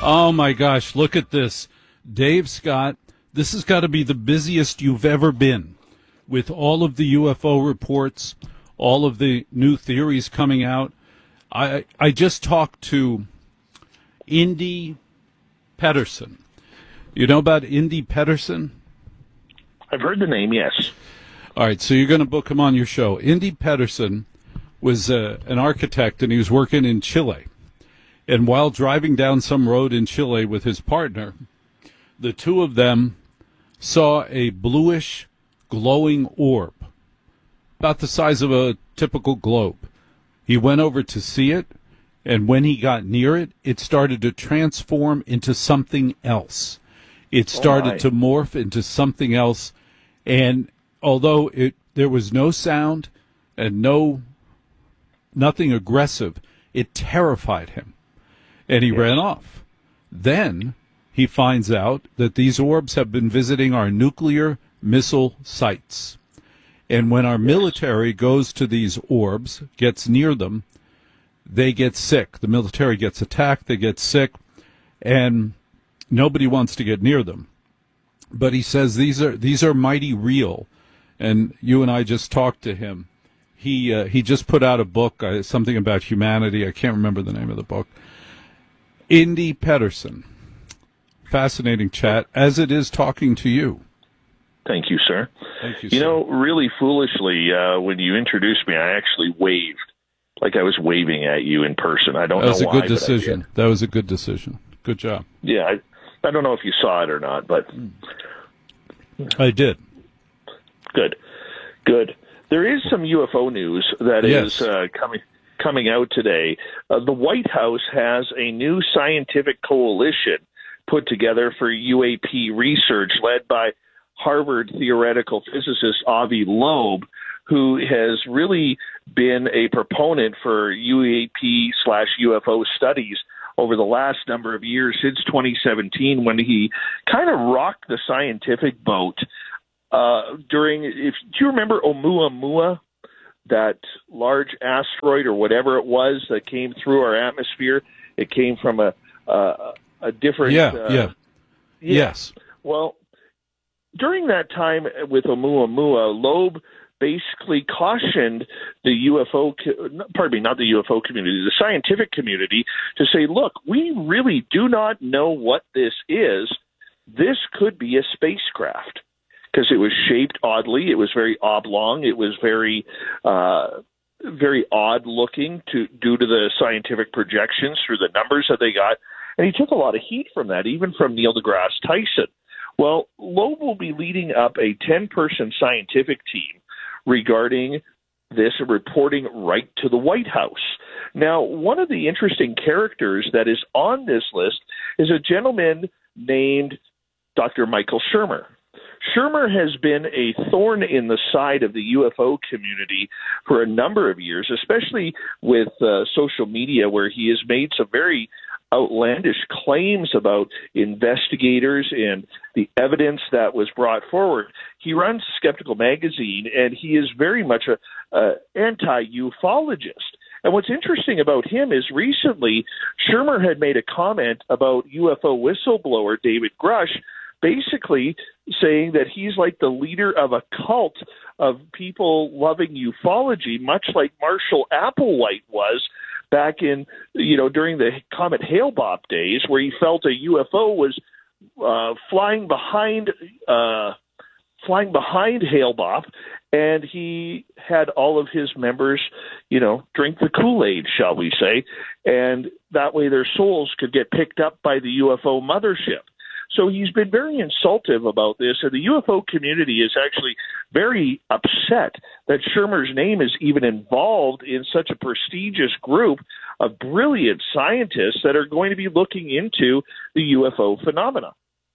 Oh, my gosh. Look at this. Dave Scott, this has got to be the busiest you've ever been with all of the UFO reports, all of the new theories coming out. I just talked to Indy Pedersen. You know about Indy Pedersen? I've heard the name, yes. All right, so you're going to book him on your show. Indy Pedersen was an architect, and he was working in Chile. And while driving down some road in Chile with his partner, the two of them saw a bluish, glowing orb, about the size of a typical globe. He went over to see it, and when he got near it, it started to transform into something else. It started to morph into something else, and although there was no sound and nothing aggressive, it terrified him, and he ran off. Then he finds out that these orbs have been visiting our nuclear missile sites. And when our military goes to these orbs, gets near them, they get sick. The military gets attacked, they get sick, and nobody wants to get near them. But he says these are mighty real. And you and I just talked to him. He just put out a book, something about humanity. I can't remember the name of the book. Indy Pedersen. Fascinating chat, as it is talking to you. Thank you, sir. Thank you, You sir. know, really foolishly, when you introduced me, I actually waved, like I was waving at you in person. I don't know why. That was a good decision. That was a good decision. Good job. Yeah, I don't know if you saw it or not, but I did. Good. There is some UFO news that is coming out today. The White House has a new scientific coalition put together for UAP research led by Harvard theoretical physicist Avi Loeb, who has really been a proponent for UAP/UFO studies over the last number of years, since 2017, when he kind of rocked the scientific boat do you remember Oumuamua, that large asteroid or whatever it was that came through our atmosphere? It came from a different... Yes. Well, during that time with Oumuamua, Loeb basically cautioned the the scientific community, to say, look, we really do not know what this is. This could be a spacecraft, because it was shaped oddly. It was very oblong. It was very odd looking due to the scientific projections through the numbers that they got. And he took a lot of heat from that, even from Neil deGrasse Tyson. Well, Loeb will be leading up a 10-person scientific team regarding this, reporting right to the White House. Now, one of the interesting characters that is on this list is a gentleman named Dr. Michael Shermer. Shermer has been a thorn in the side of the UFO community for a number of years, especially with social media, where he has made some very outlandish claims about investigators and the evidence that was brought forward. He runs Skeptical Magazine, and he is very much an anti-ufologist. And what's interesting about him is recently Shermer had made a comment about UFO whistleblower David Grush, basically saying that he's like the leader of a cult of people loving ufology, much like Marshall Applewhite was back in, during the Comet Hale-Bopp days, where he felt a UFO was flying behind Hale-Bopp, and he had all of his members, drink the Kool-Aid, shall we say, and that way their souls could get picked up by the UFO mothership. So he's been very insultive about this, and the UFO community is actually very upset that Shermer's name is even involved in such a prestigious group of brilliant scientists that are going to be looking into the UFO phenomena.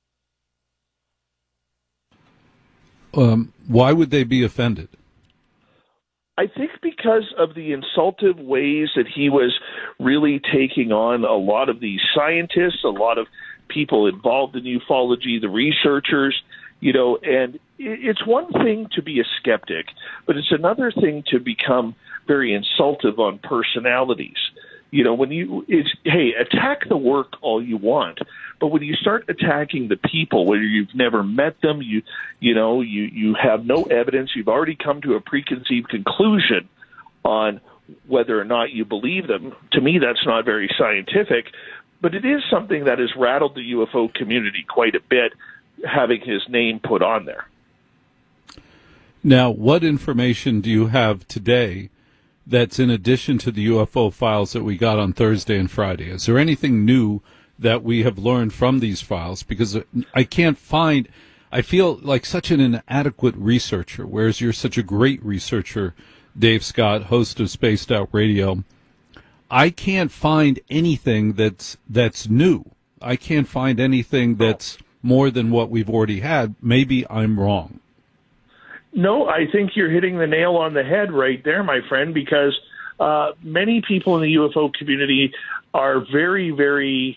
Why would they be offended? I think because of the insultive ways that he was really taking on a lot of these scientists, a lot of people involved in ufology, the researchers, and it's one thing to be a skeptic, but it's another thing to become very insultive on personalities. hey, attack the work all you want, but when you start attacking the people, where you've never met them, you have no evidence, you've already come to a preconceived conclusion on whether or not you believe them. To me, that's not very scientific, but it is something that has rattled the UFO community quite a bit, having his name put on there. Now, what information do you have today that's in addition to the UFO files that we got on Thursday and Friday? Is there anything new that we have learned from these files? Because I feel like such an inadequate researcher, whereas you're such a great researcher, Dave Scott, host of Spaced Out Radio. I can't find anything that's new. I can't find anything that's more than what we've already had. Maybe I'm wrong. No, I think you're hitting the nail on the head right there, my friend, because many people in the UFO community are very, very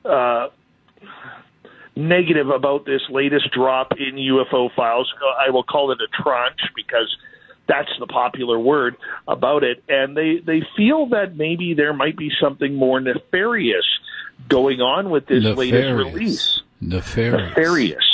negative about this latest drop in UFO files. I will call it a tranche because that's the popular word about it. And they feel that maybe there might be something more nefarious going on with this latest release. Nefarious.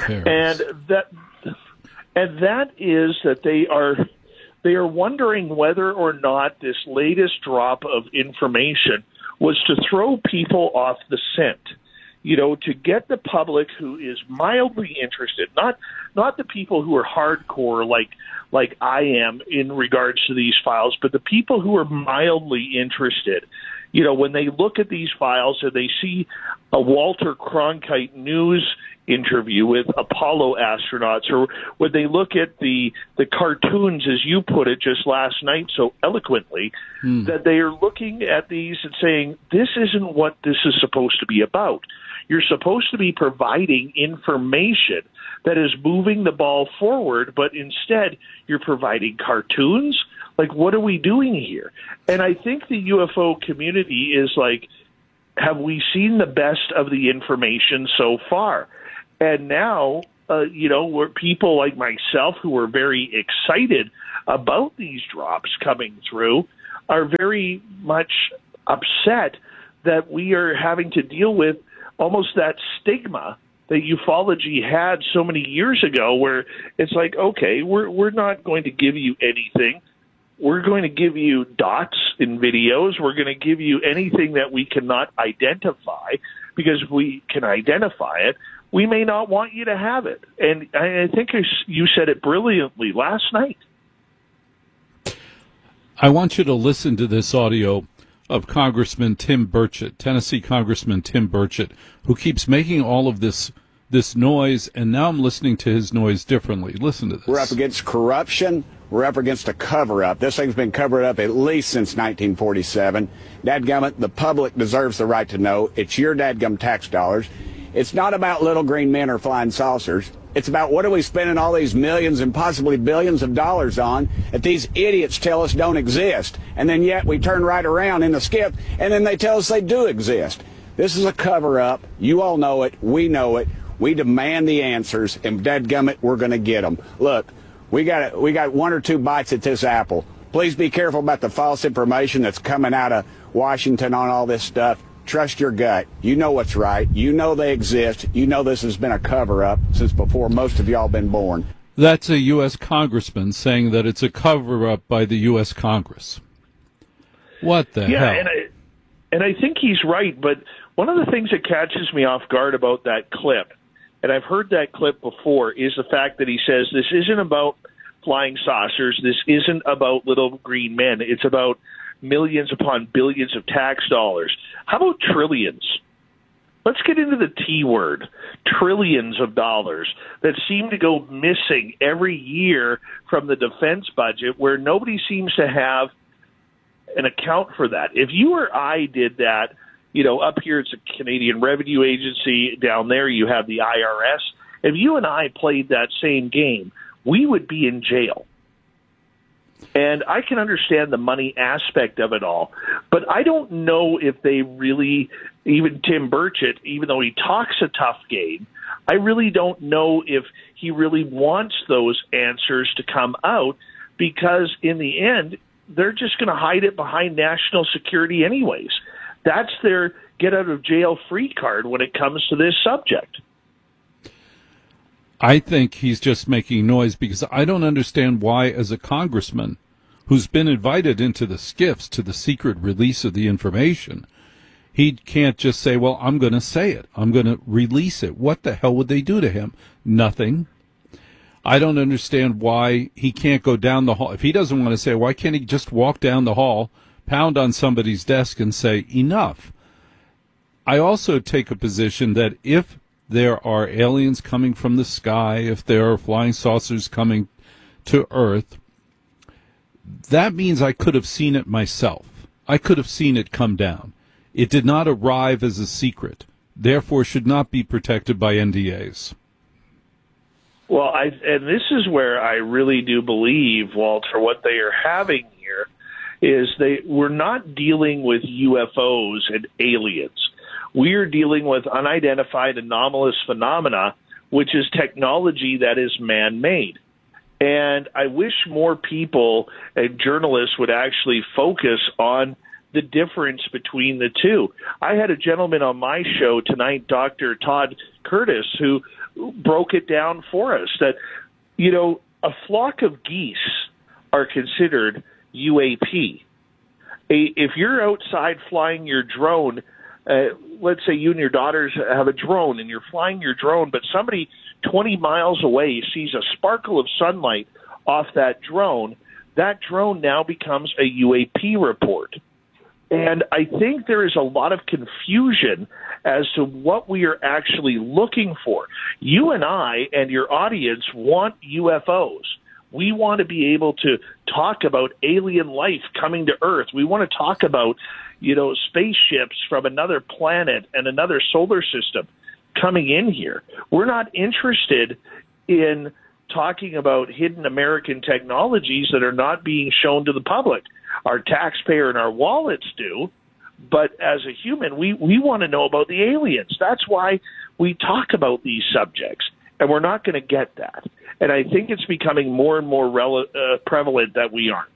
And that is that they are wondering whether or not this latest drop of information was to throw people off the scent, to get the public who is mildly interested, not the people who are hardcore like I am in regards to these files, but the people who are mildly interested. When they look at these files and they see a Walter Cronkite News interview with Apollo astronauts, or when they look at the cartoons, as you put it just last night so eloquently, that they are looking at these and saying, this isn't what this is supposed to be about. You're supposed to be providing information that is moving the ball forward, but instead you're providing cartoons. Like, what are we doing here? And I think the UFO community is like, have we seen the best of the information so far? And now, where people like myself who are very excited about these drops coming through are very much upset that we are having to deal with almost that stigma that ufology had so many years ago, where it's like, okay, we're not going to give you anything. We're going to give you dots in videos. We're going to give you anything that we cannot identify, because if we can identify it, we may not want you to have it. And I think you said it brilliantly last night. I want you to listen to this audio of Congressman Tim Burchett, Tennessee Congressman Tim Burchett, who keeps making all of this noise, and now I'm listening to his noise differently. Listen to this. We're up against corruption. We're up against a cover-up. This thing's been covered up at least since 1947. Dadgummit, the public deserves the right to know. It's your dadgum tax dollars. It's not about little green men or flying saucers. It's about what are we spending all these millions and possibly billions of dollars on that these idiots tell us don't exist. And then yet we turn right around in the skip and then they tell us they do exist. This is a cover-up. You all know it. We know it. We demand the answers, and dadgummit, we're going to get them. Look, we got one or two bites at this apple. Please be careful about the false information that's coming out of Washington on all this stuff. Trust your gut. You know what's right. You know they exist. You know this has been a cover-up since before most of y'all been born. That's a U.S. congressman saying that it's a cover-up by the U.S. Congress. What the hell? And I think he's right, but one of the things that catches me off guard about that clip, and I've heard that clip before, is the fact that he says this isn't about flying saucers, this isn't about little green men, it's about millions upon billions of tax dollars. How about trillions? Let's get into the T word, trillions of dollars that seem to go missing every year from the defense budget, where nobody seems to have an account for that. If you or I did that, up here it's a Canadian Revenue Agency, down there you have the IRS. If you and I played that same game, we would be in jail. And I can understand the money aspect of it all, but I don't know if they really, even Tim Burchett, even though he talks a tough game, I really don't know if he really wants those answers to come out, because in the end, they're just going to hide it behind national security anyways. That's their get-out-of-jail-free card when it comes to this subject. I think he's just making noise because I don't understand why, as a congressman who's been invited into the SCIFs to the secret release of the information, he can't just say, well, I'm going to say it. I'm going to release it. What the hell would they do to him? Nothing. I don't understand why he can't go down the hall. If he doesn't want to say, why can't he just walk down the hall, pound on somebody's desk and say, enough? I also take a position that if there are aliens coming from the sky, if there are flying saucers coming to Earth, that means I could have seen it myself. I could have seen it come down. It did not arrive as a secret, therefore should not be protected by NDAs. Well, and this is where I really do believe, Walter, what they are having here is we're not dealing with UFOs and aliens. We are dealing with unidentified anomalous phenomena, which is technology that is man-made. And I wish more people and journalists would actually focus on the difference between the two. I had a gentleman on my show tonight, Dr. Todd Curtis, who broke it down for us that, a flock of geese are considered UAP. If you're outside flying your drone, let's say you and your daughters have a drone and you're flying your drone, but somebody 20 miles away sees a sparkle of sunlight off that drone now becomes a UAP report. And I think there is a lot of confusion as to what we are actually looking for. You and I and your audience want UFOs. We want to be able to talk about alien life coming to Earth. We want to talk about, spaceships from another planet and another solar system coming in here. We're not interested in talking about hidden American technologies that are not being shown to the public. Our taxpayer and our wallets do, but as a human, we want to know about the aliens. That's why we talk about these subjects, and we're not going to get that. And I think it's becoming more and more prevalent that we aren't.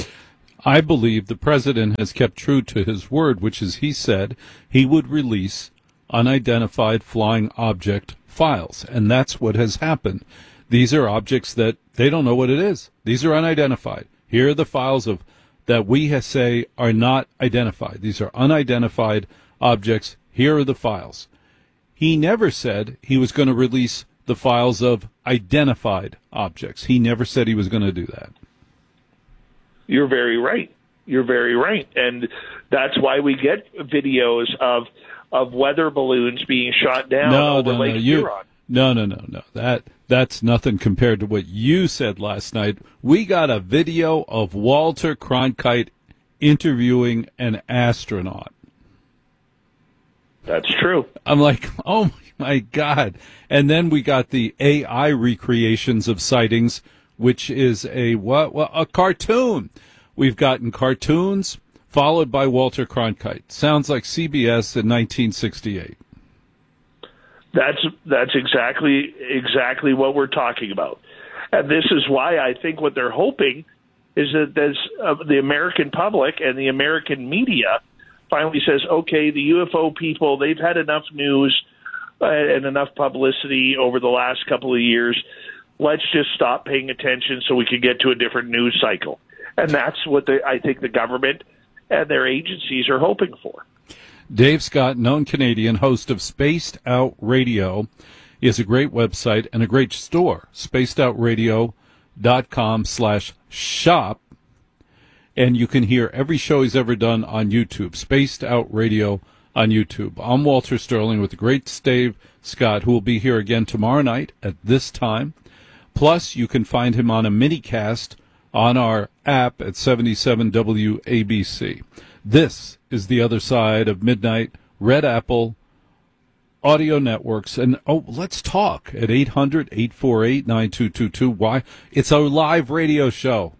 I believe the president has kept true to his word, which is he said he would release unidentified flying object files, and that's what has happened. These are objects that they don't know what it is. These are unidentified. Here are the files that we say are not identified. These are unidentified objects. Here are the files. He never said he was going to release the files of identified objects. He never said he was going to do that. You're very right. You're very right. And that's why we get videos of weather balloons being shot down over Lake Huron. No. That's nothing compared to what you said last night. We got a video of Walter Cronkite interviewing an astronaut. That's true. I'm like, oh my God. And then we got the AI recreations of sightings, which is a cartoon. We've gotten cartoons followed by Walter Cronkite. Sounds like CBS in 1968. That's exactly what we're talking about. And this is why I think what they're hoping is that the American public and the American media finally says, okay, the UFO people, they've had enough news and enough publicity over the last couple of years. Let's just stop paying attention so we can get to a different news cycle. And that's what I think the government and their agencies are hoping for. Dave Scott, known Canadian, host of Spaced Out Radio. He has a great website and a great store, spacedoutradio.com/shop. And you can hear every show he's ever done on YouTube, Spaced Out Radio on YouTube. I'm Walter Sterling with the great Dave Scott, who will be here again tomorrow night at this time. Plus, you can find him on a minicast on our app at 77 WABC. This is The Other Side of Midnight, Red Apple Audio Networks. And, let's talk at 800-848-9222. Why? It's a live radio show.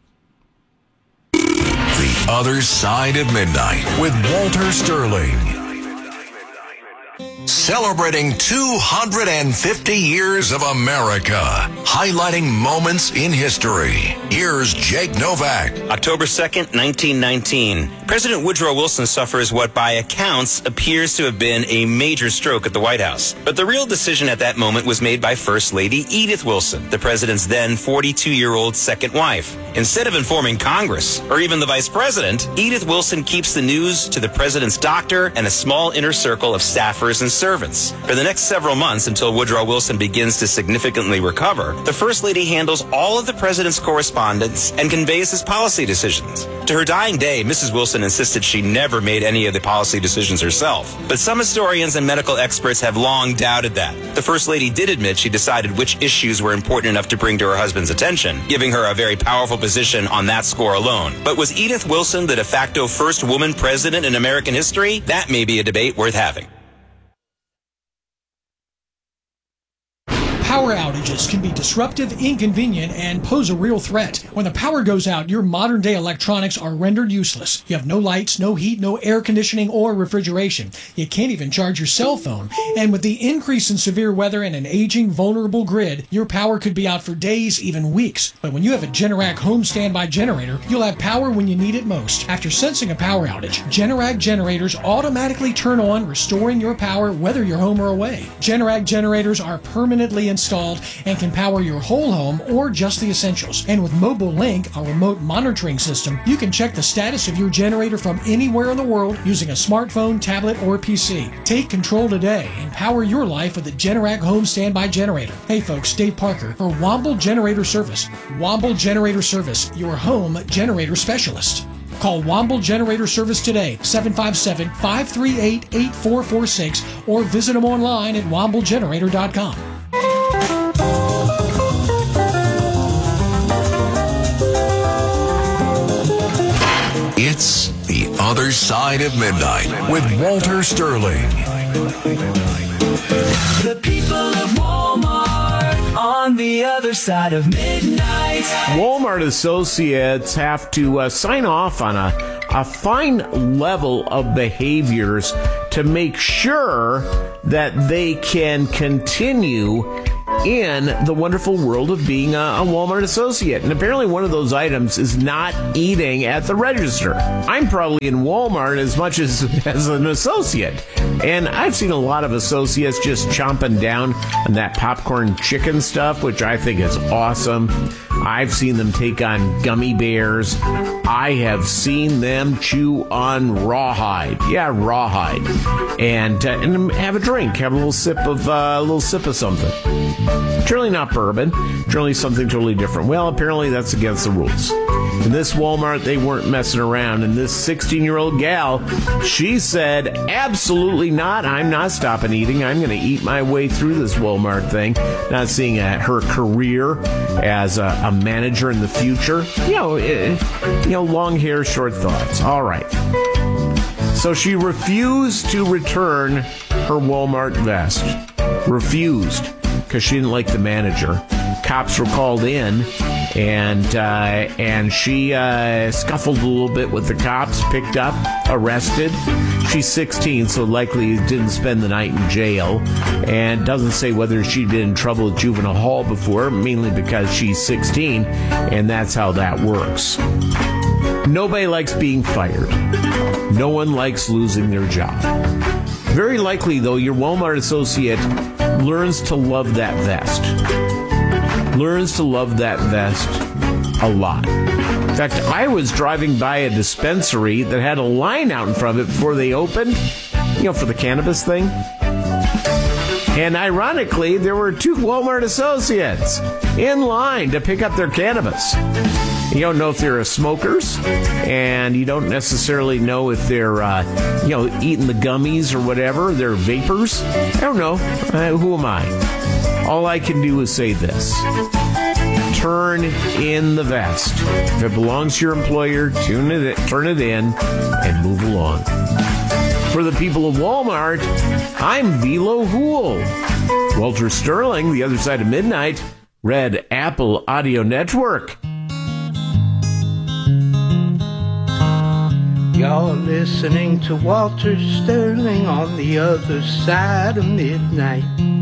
The Other Side of Midnight with Walter Sterling. celebrating 250 years of America, highlighting moments in history. Here's Jake Novak. October 2nd, 1919. President Woodrow Wilson suffers what by accounts appears to have been a major stroke at the White House. But the real decision at that moment was made by First Lady Edith Wilson, the president's then 42-year-old second wife. Instead of informing Congress or even the vice president, Edith Wilson keeps the news to the president's doctor and a small inner circle of staffers and servants. For the next several months, until Woodrow Wilson begins to significantly recover, the First Lady handles all of the president's correspondence and conveys his policy decisions. To her dying day, Mrs. Wilson insisted she never made any of the policy decisions herself. But some historians and medical experts have long doubted that. The First Lady did admit she decided which issues were important enough to bring to her husband's attention, giving her a very powerful position on that score alone. But was Edith Wilson the de facto first woman president in American history? That may be a debate worth having. Power outages can be disruptive, inconvenient, and pose a real threat. When the power goes out, your modern-day electronics are rendered useless. You have no lights, no heat, no air conditioning or refrigeration. You can't even charge your cell phone. And with the increase in severe weather and an aging, vulnerable grid, your power could be out for days, even weeks. But when you have a Generac home standby generator, you'll have power when you need it most. After sensing a power outage, Generac generators automatically turn on, restoring your power whether you're home or away. Generac generators are permanently installed and can power your whole home or just the essentials. And with Mobile Link, a remote monitoring system, you can check the status of your generator from anywhere in the world using a smartphone, tablet, or PC. Take control today and power your life with a Generac home standby generator. Hey folks, Dave Parker for Womble Generator Service. Womble Generator Service, your home generator specialist. Call Womble Generator Service today, 757-538-8446, or visit them online at womblegenerator.com. It's The Other Side of Midnight with Walter Sterling. The people of Walmart on the other side of midnight. Walmart associates have to sign off on a fine level of behaviors to make sure that they can continue in the wonderful world of being a Walmart associate. And apparently one of those items is not eating at the register. I'm probably in Walmart as much as an associate. And I've seen a lot of associates just chomping down on that popcorn chicken stuff, which I think is awesome. I've seen them take on gummy bears. I have seen them chew on rawhide. Yeah, rawhide. And have a drink. Have a little sip of something. Surely not bourbon. Surely something totally different. Well, apparently that's against the rules. In this Walmart, they weren't messing around. And this 16-year-old gal, she said, absolutely not. I'm not stopping eating. I'm going to eat my way through this Walmart thing. Not seeing her career as a manager in the future. Long hair, short thoughts. All right. So she refused to return her Walmart vest. Refused. Because she didn't like the manager. Cops were called in, and she scuffled a little bit with the cops, picked up, arrested. She's 16, so likely didn't spend the night in jail, and doesn't say whether she'd been in trouble at juvenile hall before, mainly because she's 16, and that's how that works. Nobody likes being fired. No one likes losing their job. Very likely, though, your Walmart associate learns to love that vest. Learns to love that vest a lot. In fact, I was driving by a dispensary that had a line out in front of it before they opened, for the cannabis thing. And ironically, there were 2 Walmart associates in line to pick up their cannabis. You don't know if they're smokers, and you don't necessarily know if they're, eating the gummies or whatever. They're vapors. I don't know. Who am I? All I can do is say this. Turn in the vest. If it belongs to your employer, turn it in, and move along. For the people of Walmart, I'm Velo Hool. Walter Sterling, The Other Side of Midnight, Red Apple Audio Network. You're listening to Walter Sterling on the other side of midnight.